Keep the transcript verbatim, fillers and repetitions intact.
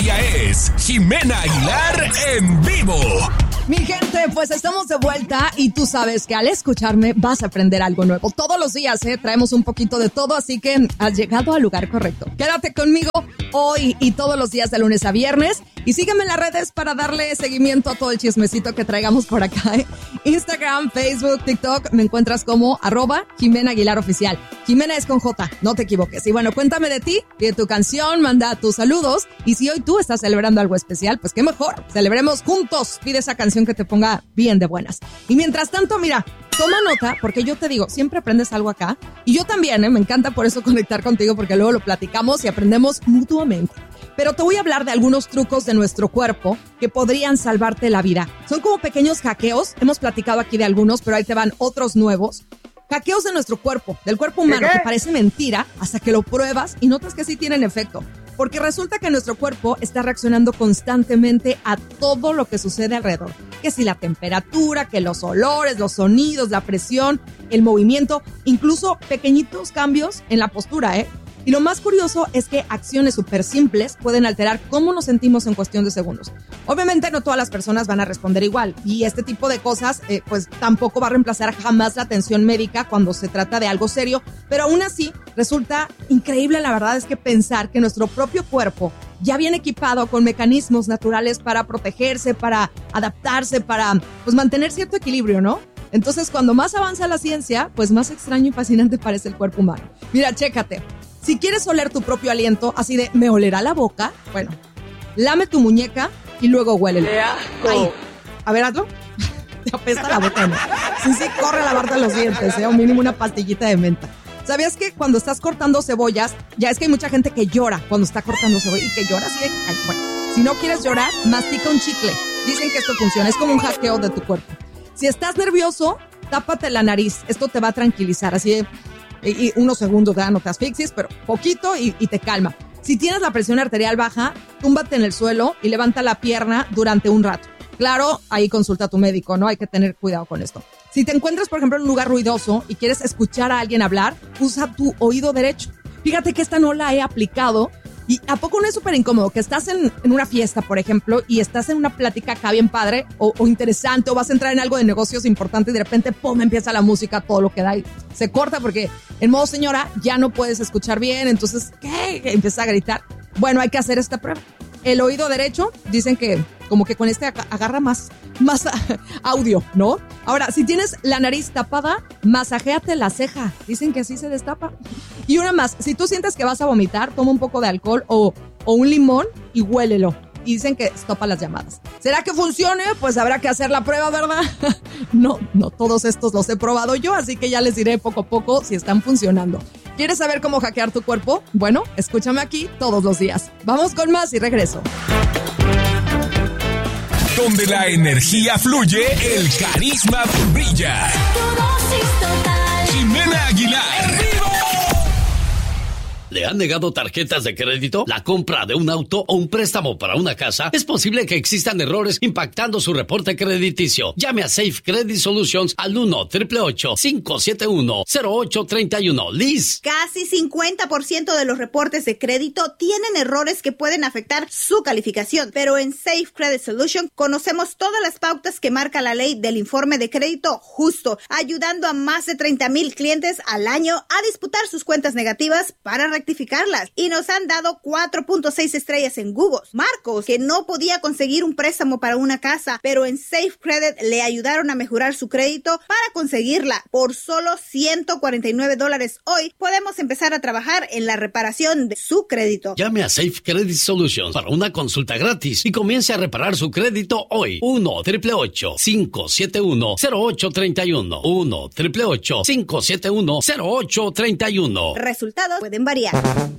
Ella es Jimena Aguilar en vivo. Mi gente, pues estamos de vuelta y tú sabes que al escucharme vas a aprender algo nuevo. Todos los días, ¿eh? Traemos un poquito de todo, así que has llegado al lugar correcto. Quédate conmigo hoy y todos los días de lunes a viernes y sígueme en las redes para darle seguimiento a todo el chismecito que traigamos por acá, ¿eh? Instagram, Facebook, TikTok, me encuentras como arroba Jimena Aguilar Oficial. Jimena es con J, no te equivoques. Y bueno, cuéntame de ti, de tu canción, manda tus saludos y si hoy tú estás celebrando algo especial, pues qué mejor, celebremos juntos, pide esa canción que te ponga bien de buenas. Y mientras tanto, mira, toma nota, porque yo te digo, siempre aprendes algo acá. Y yo también, ¿eh? Me encanta por eso conectar contigo, porque luego lo platicamos y aprendemos mutuamente. Pero te voy a hablar de algunos trucos de nuestro cuerpo que podrían salvarte la vida. Son como pequeños hackeos, hemos platicado aquí de algunos, pero ahí te van otros nuevos. Hackeos de nuestro cuerpo, del cuerpo humano, que parece mentira hasta que lo pruebas y notas que sí tienen efecto. Porque resulta que nuestro cuerpo está reaccionando constantemente a todo lo que sucede alrededor. Que si la temperatura, que los olores, los sonidos, la presión, el movimiento, incluso pequeñitos cambios en la postura, ¿eh? Y lo más curioso es que acciones súper simples pueden alterar cómo nos sentimos en cuestión de segundos. Obviamente no todas las personas van a responder igual y este tipo de cosas eh, pues tampoco va a reemplazar jamás la atención médica cuando se trata de algo serio, pero aún así resulta increíble, la verdad es que pensar que nuestro propio cuerpo ya viene equipado con mecanismos naturales para protegerse, para adaptarse, para pues mantener cierto equilibrio, ¿no? Entonces cuando más avanza la ciencia, pues más extraño y fascinante parece el cuerpo humano. Mira, chécate. Si quieres oler tu propio aliento, así de, ¿me olerá la boca? Bueno, lame tu muñeca y luego huélelo. Ay, a ver, hazlo. Te apesta la boca, ¿no? Sí, sí, corre a lavarte los dientes, ¿eh? O mínimo una pastillita de menta. ¿Sabías que cuando estás cortando cebollas, ya es que hay mucha gente que llora cuando está cortando cebolla y que llora así de... Ay, bueno, si no quieres llorar, mastica un chicle. Dicen que esto funciona, es como un hackeo de tu cuerpo. Si estás nervioso, tápate la nariz. Esto te va a tranquilizar, así de... Y unos segundos, ¿verdad? No te asfixies, pero poquito y, y te calma. Si tienes la presión arterial baja, túmbate en el suelo y levanta la pierna durante un rato. Claro, ahí consulta a tu médico, ¿no? Hay que tener cuidado con esto. Si te encuentras, por ejemplo, en un lugar ruidoso y quieres escuchar a alguien hablar, usa tu oído derecho. Fíjate que esta no la he aplicado. ¿Y a poco no es súper incómodo? Que estás en, en una fiesta, por ejemplo, y estás en una plática acá bien padre o, o interesante, o vas a entrar en algo de negocios importante y de repente, ¡pum!, empieza la música, todo lo que da y se corta porque en modo señora ya no puedes escuchar bien, entonces, ¿qué? Empieza a gritar. Bueno, hay que hacer esta prueba. El oído derecho, dicen que como que con este agarra más, más audio, ¿no? Ahora, si tienes la nariz tapada, masajéate la ceja. Dicen que así se destapa. Y una más, si tú sientes que vas a vomitar, toma un poco de alcohol o, o un limón y huélelo. Y dicen que estopa las llamadas. ¿Será que funcione? Pues habrá que hacer la prueba, ¿verdad? No, no todos estos los he probado yo, así que ya les diré poco a poco si están funcionando. ¿Quieres saber cómo hackear tu cuerpo? Bueno, escúchame aquí todos los días. Vamos con más y regreso. Donde la energía fluye, el carisma brilla. Jimena Aguilar. ¿Le han negado tarjetas de crédito? ¿La compra de un auto o un préstamo para una casa? Es posible que existan errores impactando su reporte crediticio. Llame a Safe Credit Solutions al uno, ocho ocho ocho, cinco siete uno, cero ocho tres uno. Liz. Casi cincuenta por ciento de los reportes de crédito tienen errores que pueden afectar su calificación, pero en Safe Credit Solutions conocemos todas las pautas que marca la ley del informe de crédito justo, ayudando a más de treinta mil clientes al año a disputar sus cuentas negativas para rectificarlas, y nos han dado cuatro punto seis estrellas en Google. Marcos, que no podía conseguir un préstamo para una casa, pero en Safe Credit le ayudaron a mejorar su crédito para conseguirla. Por solo ciento cuarenta y nueve dólares hoy, podemos empezar a trabajar en la reparación de su crédito. Llame a Safe Credit Solutions para una consulta gratis y comience a reparar su crédito hoy. uno, ocho ocho ocho, cinco siete uno, cero ocho tres uno. uno, ocho ocho ocho, cinco siete uno, cero ocho tres uno. Resultados pueden variar.